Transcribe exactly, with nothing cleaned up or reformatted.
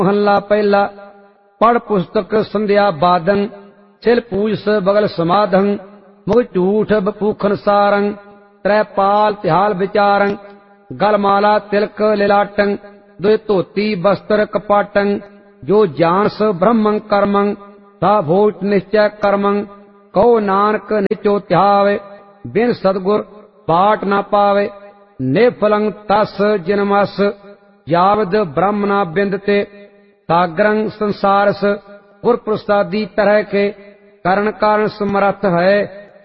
महला पहला। पढ़ पुस्तक संध्या बादन, सिल पूजस बगल समाधं, मुग झूठ बपूखन सारं, त्रैपाल तिहाल विचारं, गलमाला तिलक लिलाटं, दुय धोती वस्त्र कपाटं, जो जानस ब्रह्मं कर्मं, ता भोट निश्चय कर्मं, कहो नानक निचो ध्यावे, बिन सदगुर बाट न पावे, निफलं तस जिनमस, यावद ब्रह्म न बिंदते, सागरं संसारस, गुर प्रसादी तरह के, करण कारण समर्थ है।